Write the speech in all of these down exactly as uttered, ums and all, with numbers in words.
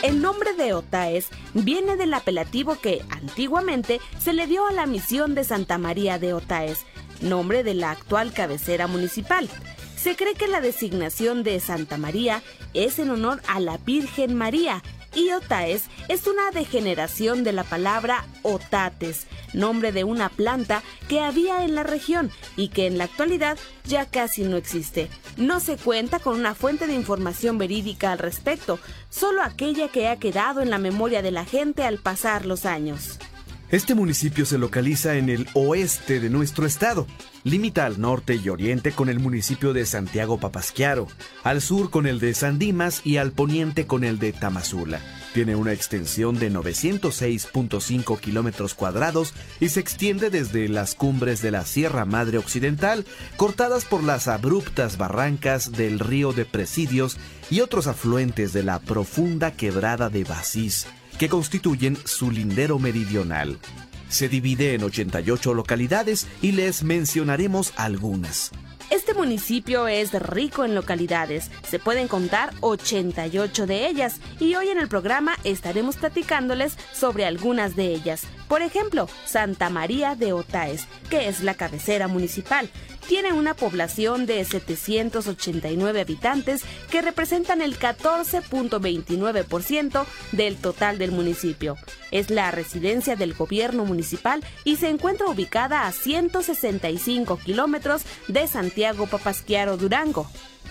El nombre de Otaes viene del apelativo que antiguamente se le dio a la misión de Santa María de Otaes, nombre de la actual cabecera municipal. Se cree que la designación de Santa María es en honor a la Virgen María y Otaes es una degeneración de la palabra otates, nombre de una planta que había en la región y que en la actualidad ya casi no existe. No se cuenta con una fuente de información verídica al respecto, solo aquella que ha quedado en la memoria de la gente al pasar los años. Este municipio se localiza en el oeste de nuestro estado. Limita al norte y oriente con el municipio de Santiago Papasquiaro, al sur con el de San Dimas y al poniente con el de Tamazula. Tiene una extensión de novecientos seis punto cinco kilómetros cuadrados y se extiende desde las cumbres de la Sierra Madre Occidental, cortadas por las abruptas barrancas del río de Presidios y otros afluentes de la profunda quebrada de Basís, que constituyen su lindero meridional. Se divide en ochenta y ocho localidades y les mencionaremos algunas. Este municipio es rico en localidades, se pueden contar ochenta y ocho de ellas y hoy en el programa estaremos platicándoles sobre algunas de ellas. Por ejemplo, Santa María de Otaes, que es la cabecera municipal. Tiene una población de setecientos ochenta y nueve habitantes que representan el catorce punto veintinueve por ciento del total del municipio. Es la residencia del gobierno municipal y se encuentra ubicada a ciento sesenta y cinco kilómetros de Santiago Papasquiaro, Durango.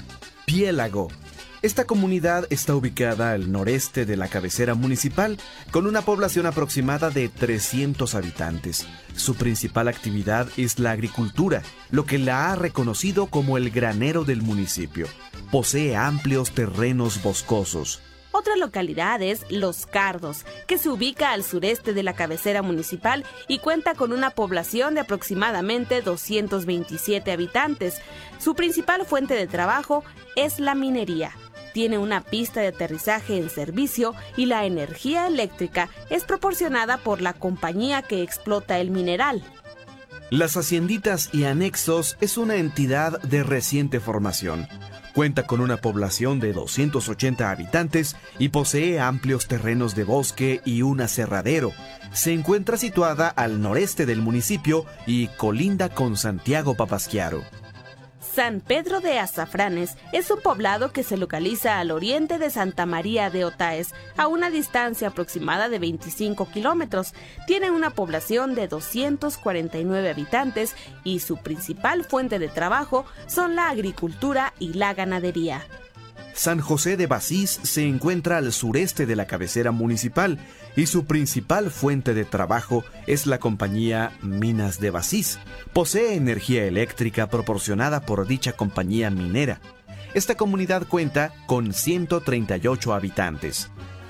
Piélago. Esta comunidad está ubicada al noreste de la cabecera municipal, con una población aproximada de trescientos habitantes. Su principal actividad es la agricultura, lo que la ha reconocido como el granero del municipio. Posee amplios terrenos boscosos. Otra localidad es Los Cardos, que se ubica al sureste de la cabecera municipal y cuenta con una población de aproximadamente doscientos veintisiete habitantes. Su principal fuente de trabajo es la minería. Tiene una pista de aterrizaje en servicio y la energía eléctrica es proporcionada por la compañía que explota el mineral. Las Hacienditas y Anexos es una entidad de reciente formación. Cuenta con una población de doscientos ochenta habitantes y posee amplios terrenos de bosque y un aserradero. Se encuentra situada al noreste del municipio y colinda con Santiago Papasquiaro. San Pedro de Azafranes es un poblado que se localiza al oriente de Santa María de Otaes, a una distancia aproximada de veinticinco kilómetros. Tiene una población de doscientos cuarenta y nueve habitantes y su principal fuente de trabajo son la agricultura y la ganadería. San José de Basís se encuentra al sureste de la cabecera municipal y su principal fuente de trabajo es la compañía Minas de Basís. Posee energía eléctrica proporcionada por dicha compañía minera. Esta comunidad cuenta con ciento treinta y ocho habitantes.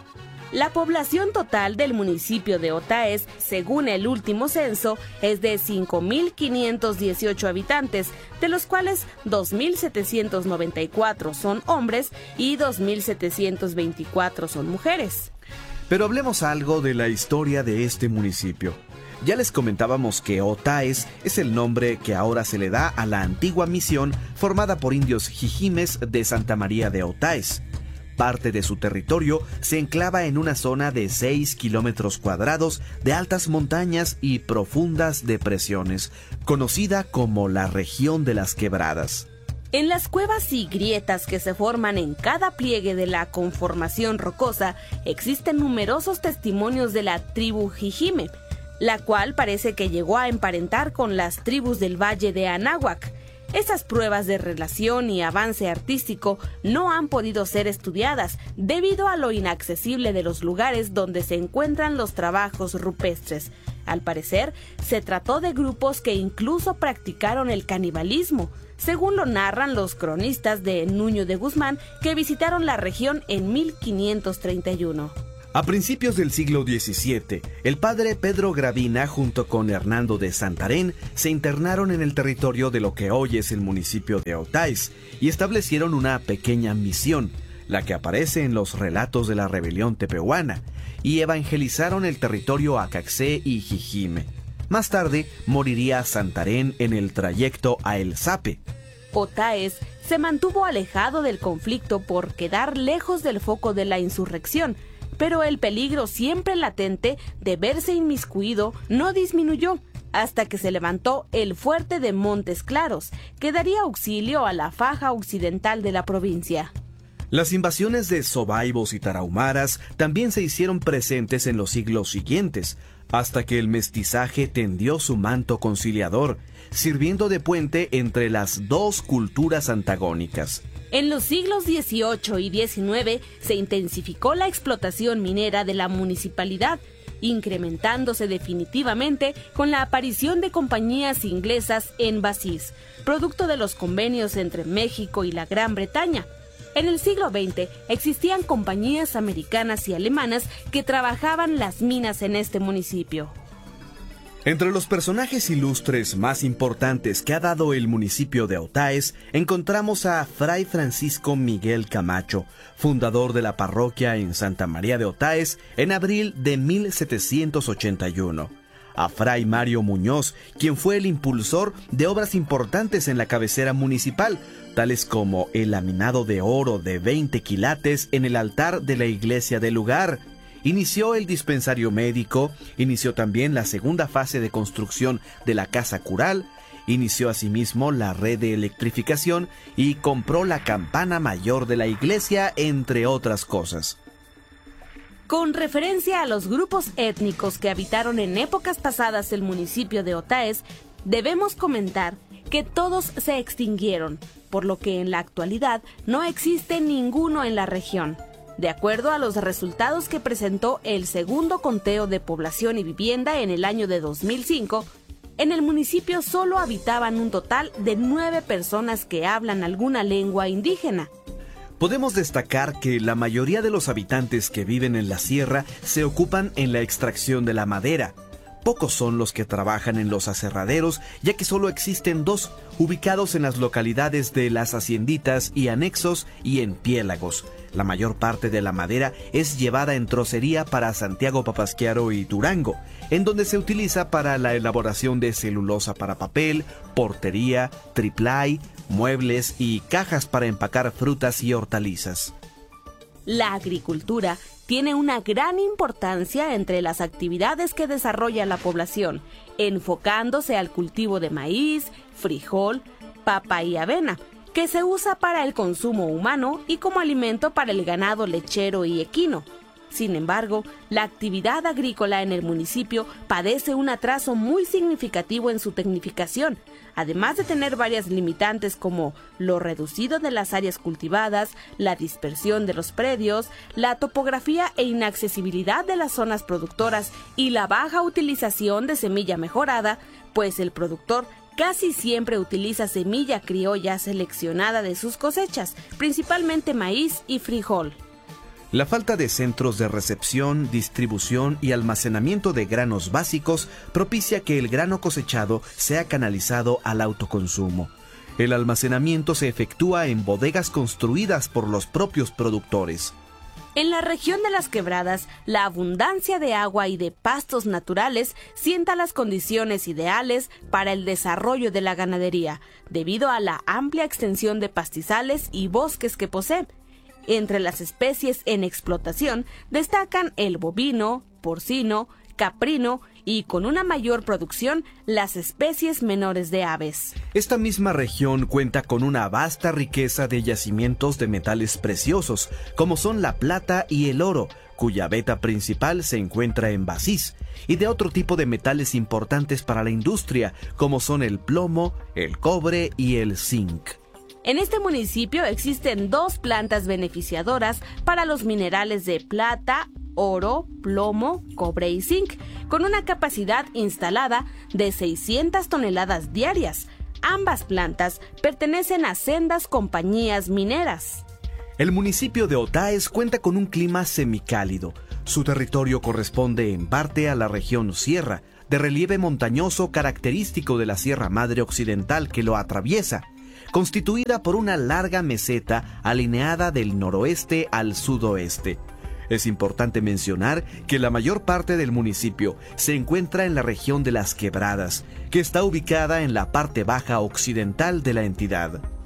La población total del municipio de Otaes, según el último censo, es de cinco mil quinientos dieciocho habitantes, de los cuales dos mil setecientos noventa y cuatro son hombres y dos mil setecientos veinticuatro son mujeres. Pero hablemos algo de la historia de este municipio. Ya les comentábamos que Otaes es el nombre que ahora se le da a la antigua misión formada por indios jijimes de Santa María de Otaes. Parte de su territorio se enclava en una zona de seis kilómetros cuadrados de altas montañas y profundas depresiones, conocida como la región de las quebradas. En las cuevas y grietas que se forman en cada pliegue de la conformación rocosa, existen numerosos testimonios de la tribu Jijime, la cual parece que llegó a emparentar con las tribus del Valle de Anáhuac. Esas pruebas de relación y avance artístico no han podido ser estudiadas debido a lo inaccesible de los lugares donde se encuentran los trabajos rupestres. Al parecer, se trató de grupos que incluso practicaron el canibalismo, según lo narran los cronistas de Nuño de Guzmán que visitaron la región en mil quinientos treinta y uno. A principios del siglo diecisiete, el padre Pedro Gravina junto con Hernando de Santarén se internaron en el territorio de lo que hoy es el municipio de Otaes y establecieron una pequeña misión, la que aparece en los relatos de la rebelión tepehuana, y evangelizaron el territorio Acaxé y Jijime. Más tarde moriría Santarén en el trayecto a El Zape. Otaes se mantuvo alejado del conflicto por quedar lejos del foco de la insurrección, pero el peligro siempre latente de verse inmiscuido no disminuyó hasta que se levantó el fuerte de Montes Claros, que daría auxilio a la faja occidental de la provincia. Las invasiones de sobaibos y tarahumaras también se hicieron presentes en los siglos siguientes, hasta que el mestizaje tendió su manto conciliador, sirviendo de puente entre las dos culturas antagónicas. En los siglos dieciocho y diecinueve se intensificó la explotación minera de la municipalidad, incrementándose definitivamente con la aparición de compañías inglesas en Basís, producto de los convenios entre México y la Gran Bretaña. En el siglo veinte existían compañías americanas y alemanas que trabajaban las minas en este municipio. Entre los personajes ilustres más importantes que ha dado el municipio de Otaes, encontramos a Fray Francisco Miguel Camacho, fundador de la parroquia en Santa María de Otaes en abril de mil setecientos ochenta y uno. A Fray Mario Muñoz, quien fue el impulsor de obras importantes en la cabecera municipal, tales como el laminado de oro de veinte quilates en el altar de la iglesia del lugar. Inició el dispensario médico, inició también la segunda fase de construcción de la casa cural, inició asimismo la red de electrificación y compró la campana mayor de la iglesia, entre otras cosas. Con referencia a los grupos étnicos que habitaron en épocas pasadas el municipio de Otaes, debemos comentar que todos se extinguieron, por lo que en la actualidad no existe ninguno en la región. De acuerdo a los resultados que presentó el segundo conteo de población y vivienda en el año de dos mil cinco, en el municipio solo habitaban un total de nueve personas que hablan alguna lengua indígena. Podemos destacar que la mayoría de los habitantes que viven en la sierra se ocupan en la extracción de la madera. Pocos son los que trabajan en los aserraderos, ya que solo existen dos, ubicados en las localidades de Las Hacienditas y Anexos y en Piélagos. La mayor parte de la madera es llevada en trocería para Santiago Papasquiaro y Durango, en donde se utiliza para la elaboración de celulosa para papel, portería, triplay, muebles y cajas para empacar frutas y hortalizas. La agricultura tiene una gran importancia entre las actividades que desarrolla la población, enfocándose al cultivo de maíz, frijol, papa y avena, que se usa para el consumo humano y como alimento para el ganado lechero y equino. Sin embargo, la actividad agrícola en el municipio padece un atraso muy significativo en su tecnificación, además de tener varias limitantes como lo reducido de las áreas cultivadas, la dispersión de los predios, la topografía e inaccesibilidad de las zonas productoras y la baja utilización de semilla mejorada, pues el productor casi siempre utiliza semilla criolla seleccionada de sus cosechas, principalmente maíz y frijol. La falta de centros de recepción, distribución y almacenamiento de granos básicos propicia que el grano cosechado sea canalizado al autoconsumo. El almacenamiento se efectúa en bodegas construidas por los propios productores. En la región de las quebradas, la abundancia de agua y de pastos naturales sienta las condiciones ideales para el desarrollo de la ganadería, debido a la amplia extensión de pastizales y bosques que posee. Entre las especies en explotación destacan el bovino, porcino, caprino y con una mayor producción las especies menores de aves. Esta misma región cuenta con una vasta riqueza de yacimientos de metales preciosos, como son la plata y el oro, cuya veta principal se encuentra en Basís, y de otro tipo de metales importantes para la industria, como son el plomo, el cobre y el zinc. En este municipio existen dos plantas beneficiadoras para los minerales de plata, oro, plomo, cobre y zinc, con una capacidad instalada de seiscientas toneladas diarias. Ambas plantas pertenecen a sendas compañías mineras. El municipio de Otaes cuenta con un clima semicálido. Su territorio corresponde en parte a la región sierra, de relieve montañoso característico de la Sierra Madre Occidental que lo atraviesa, constituida por una larga meseta alineada del noroeste al sudoeste. Es importante mencionar que la mayor parte del municipio se encuentra en la región de las Quebradas, que está ubicada en la parte baja occidental de la entidad.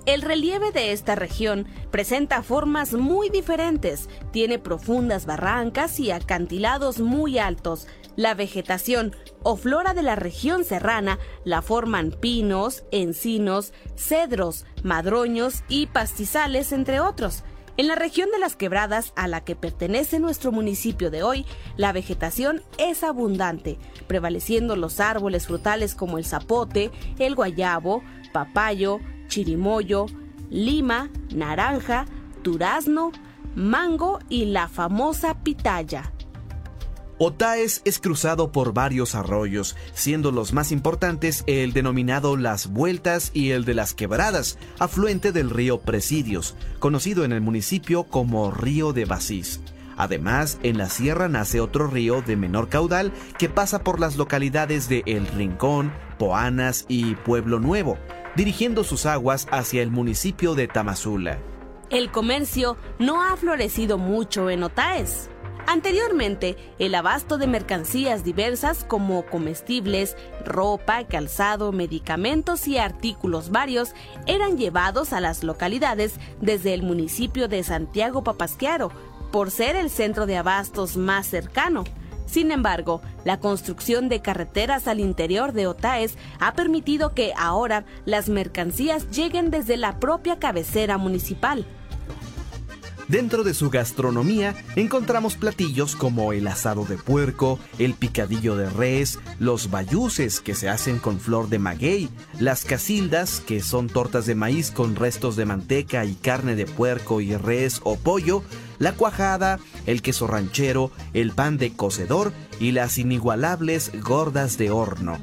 El relieve de esta región presenta formas muy diferentes, tiene profundas barrancas y acantilados muy altos. La vegetación o flora de la región serrana la forman pinos, encinos, cedros, madroños y pastizales, entre otros. En la región de las Quebradas, a la que pertenece nuestro municipio de hoy, la vegetación es abundante, prevaleciendo los árboles frutales como el zapote, el guayabo, papayo, chirimoyo, lima, naranja, durazno, mango y la famosa pitaya. Otaes es cruzado por varios arroyos, siendo los más importantes el denominado Las Vueltas y el de Las Quebradas, afluente del río Presidios, conocido en el municipio como Río de Basís. Además, en la sierra nace otro río de menor caudal que pasa por las localidades de El Rincón, Poanas y Pueblo Nuevo, dirigiendo sus aguas hacia el municipio de Tamazula. El comercio no ha florecido mucho en Otaes. Anteriormente, el abasto de mercancías diversas como comestibles, ropa, calzado, medicamentos y artículos varios eran llevados a las localidades desde el municipio de Santiago Papasquiaro, por ser el centro de abastos más cercano. Sin embargo, la construcción de carreteras al interior de Otaes ha permitido que ahora las mercancías lleguen desde la propia cabecera municipal. Dentro de su gastronomía encontramos platillos como el asado de puerco, el picadillo de res, los bayuces que se hacen con flor de maguey, las casildas que son tortas de maíz con restos de manteca y carne de puerco y res o pollo, la cuajada, el queso ranchero, el pan de cocedor y las inigualables gordas de horno.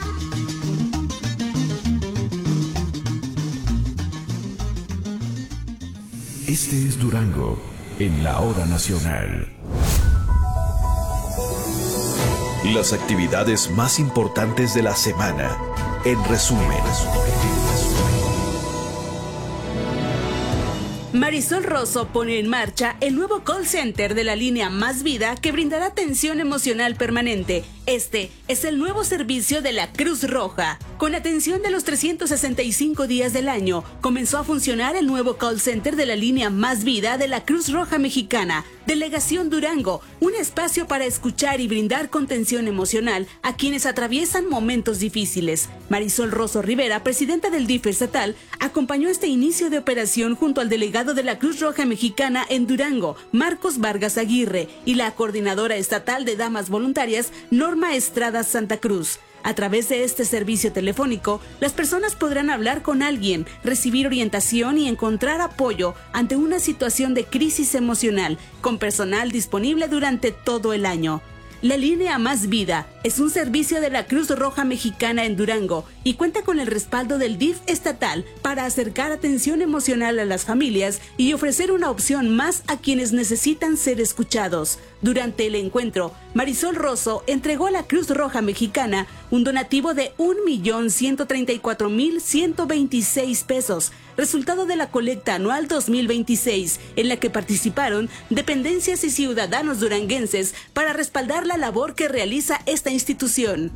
Este es Durango, en la Hora Nacional. Las actividades más importantes de la semana, en resumen. Marisol Rosso pone en marcha el nuevo call center de la línea Más Vida que brindará atención emocional permanente. Este es el nuevo servicio de la Cruz Roja. Con atención de los trescientos sesenta y cinco días del año, comenzó a funcionar el nuevo call center de la línea Más Vida de la Cruz Roja Mexicana, Delegación Durango, un espacio para escuchar y brindar contención emocional a quienes atraviesan momentos difíciles. Marisol Rosso Rivera, presidenta del D I F estatal, acompañó este inicio de operación junto al delegado de la Cruz Roja Mexicana en Durango, Marcos Vargas Aguirre, y la coordinadora estatal de Damas Voluntarias, Norma Estrada Santa Cruz. A través de este servicio telefónico, las personas podrán hablar con alguien, recibir orientación y encontrar apoyo ante una situación de crisis emocional, con personal disponible durante todo el año. La línea Más Vida es un servicio de la Cruz Roja Mexicana en Durango y cuenta con el respaldo del D I F estatal para acercar atención emocional a las familias y ofrecer una opción más a quienes necesitan ser escuchados. Durante el encuentro, Marisol Rosso entregó a la Cruz Roja Mexicana un donativo de un millón ciento treinta y cuatro mil ciento veintiséis pesos, resultado de la colecta anual dos mil veintiséis, en la que participaron dependencias y ciudadanos duranguenses para respaldar la labor que realiza esta institución.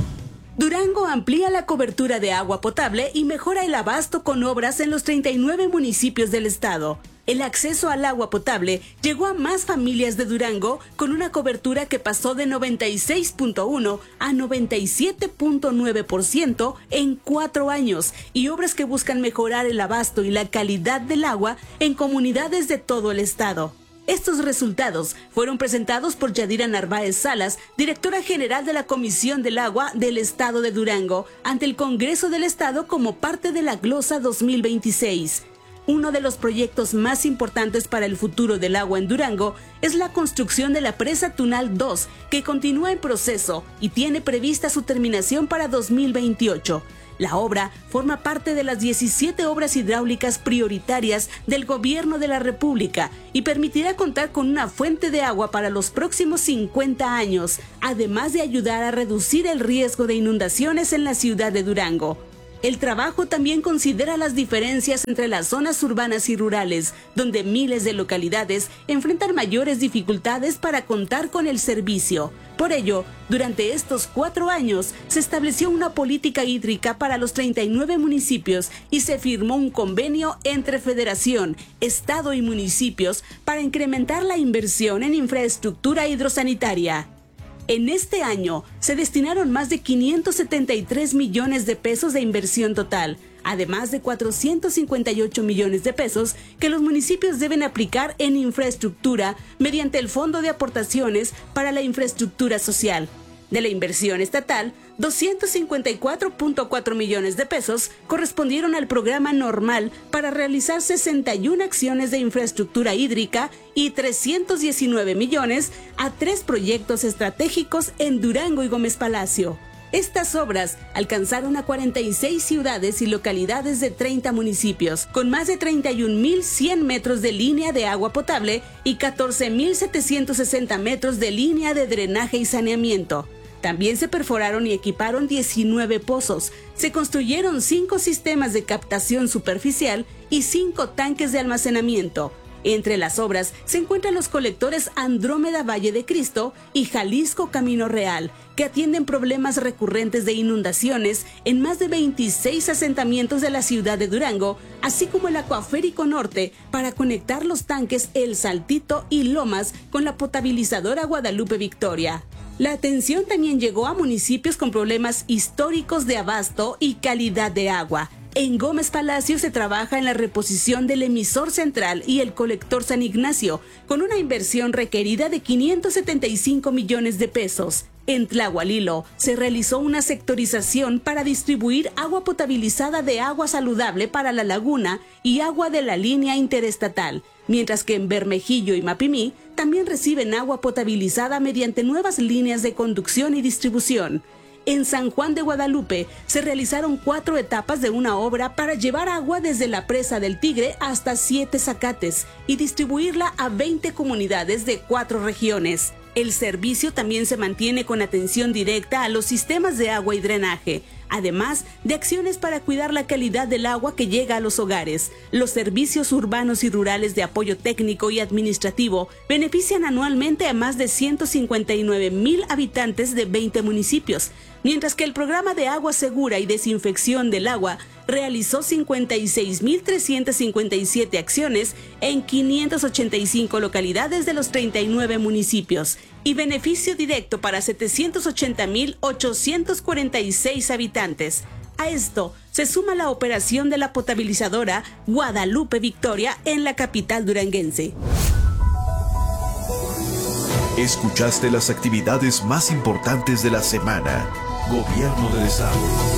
Durango amplía la cobertura de agua potable y mejora el abasto con obras en los treinta y nueve municipios del estado. El acceso al agua potable llegó a más familias de Durango con una cobertura que pasó de noventa y seis punto uno a noventa y siete punto nueve por ciento en cuatro años y obras que buscan mejorar el abasto y la calidad del agua en comunidades de todo el estado. Estos resultados fueron presentados por Yadira Narváez Salas, directora general de la Comisión del Agua del Estado de Durango, ante el Congreso del Estado como parte de la Glosa dos mil veintiséis. Uno de los proyectos más importantes para el futuro del agua en Durango es la construcción de la presa Tunal dos, que continúa en proceso y tiene prevista su terminación para dos mil veintiocho. La obra forma parte de las diecisiete obras hidráulicas prioritarias del Gobierno de la República y permitirá contar con una fuente de agua para los próximos cincuenta años, además de ayudar a reducir el riesgo de inundaciones en la ciudad de Durango. El trabajo también considera las diferencias entre las zonas urbanas y rurales, donde miles de localidades enfrentan mayores dificultades para contar con el servicio. Por ello, durante estos cuatro años se estableció una política hídrica para los treinta y nueve municipios y se firmó un convenio entre Federación, Estado y municipios para incrementar la inversión en infraestructura hidrosanitaria. En este año se destinaron más de quinientos setenta y tres millones de pesos de inversión total, además de cuatrocientos cincuenta y ocho millones de pesos que los municipios deben aplicar en infraestructura mediante el Fondo de Aportaciones para la Infraestructura Social. De la inversión estatal, doscientos cincuenta y cuatro punto cuatro millones de pesos correspondieron al programa normal para realizar sesenta y una acciones de infraestructura hídrica y trescientos diecinueve millones a tres proyectos estratégicos en Durango y Gómez Palacio. Estas obras alcanzaron a cuarenta y seis ciudades y localidades de treinta municipios, con más de treinta y un mil cien metros de línea de agua potable y catorce mil setecientos sesenta metros de línea de drenaje y saneamiento. También se perforaron y equiparon diecinueve pozos, se construyeron cinco sistemas de captación superficial y cinco tanques de almacenamiento. Entre las obras se encuentran los colectores Andrómeda Valle de Cristo y Jalisco Camino Real, que atienden problemas recurrentes de inundaciones en más de veintiséis asentamientos de la ciudad de Durango, así como el Acuaférico Norte para conectar los tanques El Saltito y Lomas con la potabilizadora Guadalupe Victoria. La atención también llegó a municipios con problemas históricos de abasto y calidad de agua. En Gómez Palacio se trabaja en la reposición del emisor central y el colector San Ignacio, con una inversión requerida de quinientos setenta y cinco millones de pesos. En Tlahualilo se realizó una sectorización para distribuir agua potabilizada de agua saludable para la laguna y agua de la línea interestatal, mientras que en Bermejillo y Mapimí también reciben agua potabilizada mediante nuevas líneas de conducción y distribución. En San Juan de Guadalupe se realizaron cuatro etapas de una obra para llevar agua desde la presa del Tigre hasta Siete Zacates y distribuirla a veinte comunidades de cuatro regiones. El servicio también se mantiene con atención directa a los sistemas de agua y drenaje, además de acciones para cuidar la calidad del agua que llega a los hogares. Los servicios urbanos y rurales de apoyo técnico y administrativo benefician anualmente a más de ciento cincuenta y nueve mil habitantes de veinte municipios, mientras que el programa de agua segura y desinfección del agua realizó cincuenta y seis mil trescientas cincuenta y siete acciones en quinientas ochenta y cinco localidades de los treinta y nueve municipios y beneficio directo para setecientos ochenta mil ochocientos cuarenta y seis habitantes. A esto se suma la operación de la potabilizadora Guadalupe Victoria en la capital duranguense. Escuchaste las actividades más importantes de la semana. Gobierno del Estado.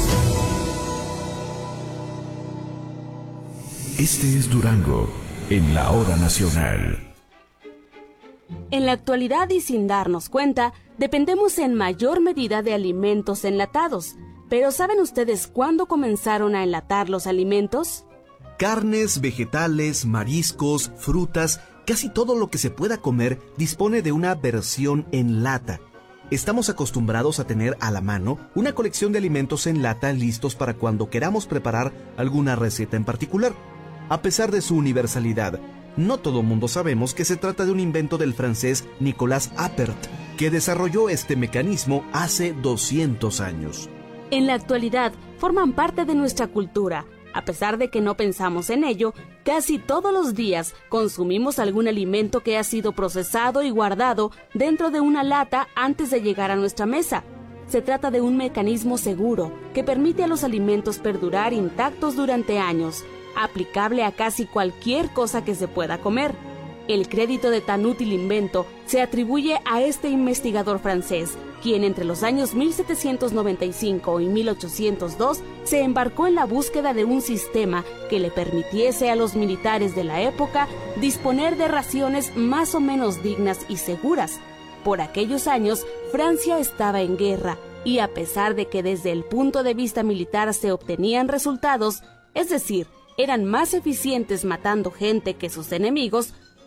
Este es Durango, en la Hora Nacional. En la actualidad y sin darnos cuenta, dependemos en mayor medida de alimentos enlatados. Pero ¿saben ustedes cuándo comenzaron a enlatar los alimentos? Carnes, vegetales, mariscos, frutas, casi todo lo que se pueda comer dispone de una versión en lata. Estamos acostumbrados a tener a la mano una colección de alimentos en lata listos para cuando queramos preparar alguna receta en particular. A pesar de su universalidad, no todo mundo sabemos que se trata de un invento del francés Nicolas Appert, que desarrolló este mecanismo hace doscientos años. En la actualidad, forman parte de nuestra cultura. A pesar de que no pensamos en ello, casi todos los días consumimos algún alimento que ha sido procesado y guardado dentro de una lata antes de llegar a nuestra mesa. Se trata de un mecanismo seguro que permite a los alimentos perdurar intactos durante años, aplicable a casi cualquier cosa que se pueda comer. El crédito de tan útil invento se atribuye a este investigador francés, quien entre los años mil setecientos noventa y cinco y mil ochocientos dos se embarcó en la búsqueda de un sistema que le permitiese a los militares de la época disponer de raciones más o menos dignas y seguras. Por aquellos años, Francia estaba en guerra, y a pesar de que desde el punto de vista militar se obtenían resultados, es decir, eran más eficientes matando gente que sus enemigos,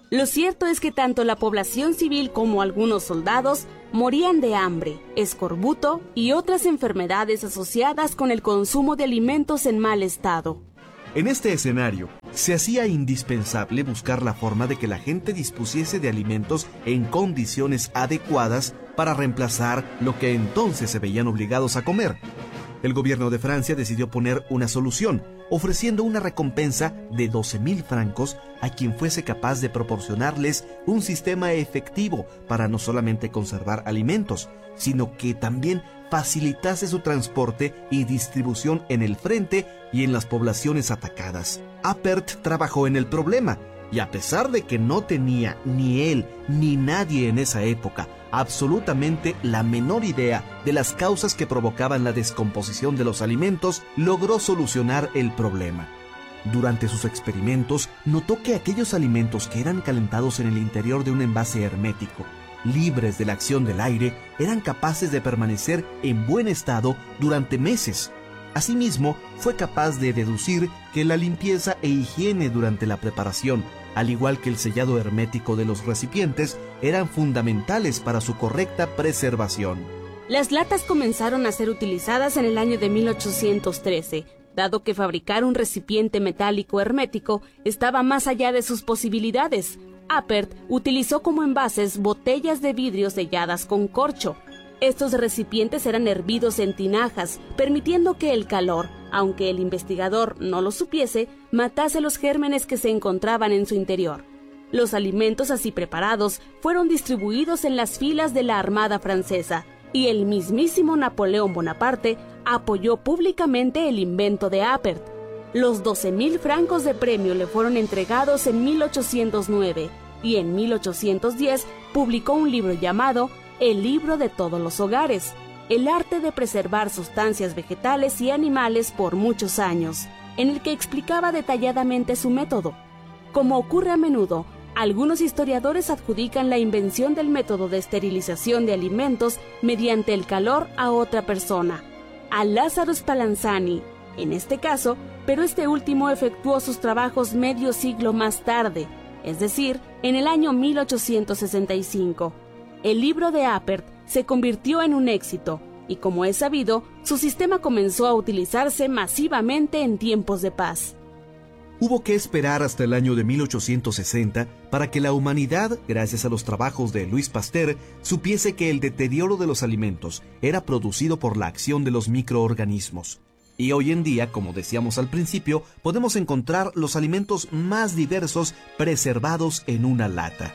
Lo cierto es que tanto la población civil como algunos soldados morían de hambre, escorbuto y otras enfermedades asociadas con el consumo de alimentos en mal estado. En este escenario, se hacía indispensable buscar la forma de que la gente dispusiese de alimentos en condiciones adecuadas para reemplazar lo que entonces se veían obligados a comer. El gobierno de Francia decidió poner una solución, ofreciendo una recompensa de doce mil francos a quien fuese capaz de proporcionarles un sistema efectivo para no solamente conservar alimentos, sino que también facilitase su transporte y distribución en el frente y en las poblaciones atacadas. Appert trabajó en el problema, y a pesar de que no tenía ni él ni nadie en esa época absolutamente la menor idea de las causas que provocaban la descomposición de los alimentos, logró solucionar el problema. Durante sus experimentos, notó que aquellos alimentos que eran calentados en el interior de un envase hermético, libres de la acción del aire, eran capaces de permanecer en buen estado durante meses. Asimismo, fue capaz de deducir que la limpieza e higiene durante la preparación, al igual que el sellado hermético de los recipientes, eran fundamentales para su correcta preservación. Las latas comenzaron a ser utilizadas en el año de mil ochocientos trece, dado que fabricar un recipiente metálico hermético estaba más allá de sus posibilidades. Appert utilizó como envases botellas de vidrio selladas con corcho. Estos recipientes eran hervidos en tinajas, permitiendo que el calor, aunque el investigador no lo supiese, matase los gérmenes que se encontraban en su interior. Los alimentos así preparados fueron distribuidos en las filas de la Armada francesa, y el mismísimo Napoleón Bonaparte apoyó públicamente el invento de Appert. Los doce mil francos de premio le fueron entregados en mil ochocientos nueve, y en mil ochocientos diez publicó un libro llamado El libro de todos los hogares, el arte de preservar sustancias vegetales y animales por muchos años, en el que explicaba detalladamente su método. Como ocurre a menudo, algunos historiadores adjudican la invención del método de esterilización de alimentos mediante el calor a otra persona, a Lázaro Spallanzani, en este caso, pero este último efectuó sus trabajos medio siglo más tarde, es decir, en el año mil ochocientos sesenta y cinco. El libro de Appert se convirtió en un éxito, y como es sabido, su sistema comenzó a utilizarse masivamente en tiempos de paz. Hubo que esperar hasta el año de mil ochocientos sesenta para que la humanidad, gracias a los trabajos de Louis Pasteur, supiese que el deterioro de los alimentos era producido por la acción de los microorganismos. Y hoy en día, como decíamos al principio, podemos encontrar los alimentos más diversos preservados en una lata.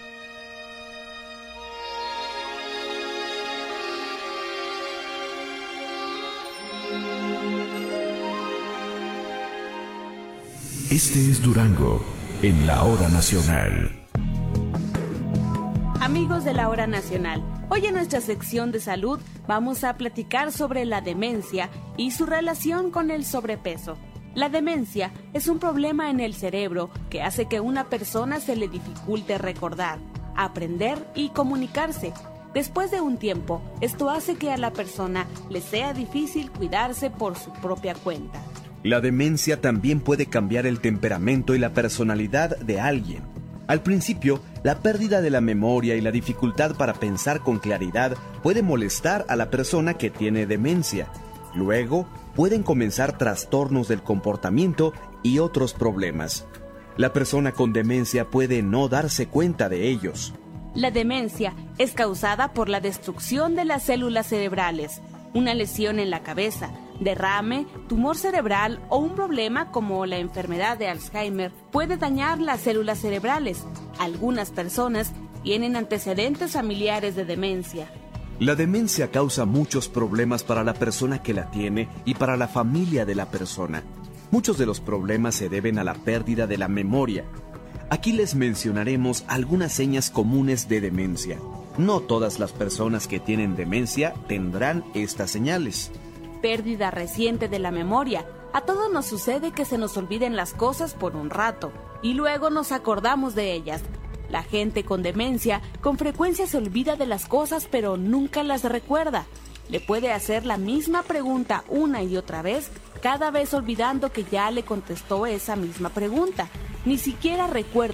Este es Durango, en la Hora Nacional. Amigos de la Hora Nacional, hoy en nuestra sección de salud vamos a platicar sobre la demencia y su relación con el sobrepeso. La demencia es un problema en el cerebro que hace que a una persona se le dificulte recordar, aprender y comunicarse. Después de un tiempo, esto hace que a la persona le sea difícil cuidarse por su propia cuenta. La demencia también puede cambiar el temperamento y la personalidad de alguien. Al principio, la pérdida de la memoria y la dificultad para pensar con claridad puede molestar a la persona que tiene demencia. Luego, pueden comenzar trastornos del comportamiento y otros problemas. La persona con demencia puede no darse cuenta de ellos. La demencia es causada por la destrucción de las células cerebrales, una lesión en la cabeza, derrame, tumor cerebral o un problema como la enfermedad de Alzheimer puede dañar las células cerebrales. Algunas personas tienen antecedentes familiares de demencia. La demencia causa muchos problemas para la persona que la tiene y para la familia de la persona. Muchos de los problemas se deben a la pérdida de la memoria. Aquí les mencionaremos algunas señas comunes de demencia. No todas las personas que tienen demencia tendrán estas señales. Pérdida reciente de la memoria. A todos nos sucede que se nos olviden las cosas por un rato y luego nos acordamos de ellas. La gente con demencia con frecuencia se olvida de las cosas pero nunca las recuerda. Le puede hacer la misma pregunta una y otra vez, cada vez olvidando que ya le contestó esa misma pregunta. Ni siquiera recuerdan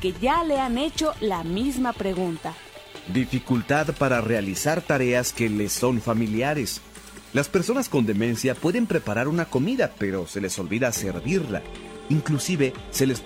porque ya le han hecho la misma pregunta. Dificultad para realizar tareas que les son familiares. Las personas con demencia pueden preparar una comida, pero se les olvida servirla. Inclusive se les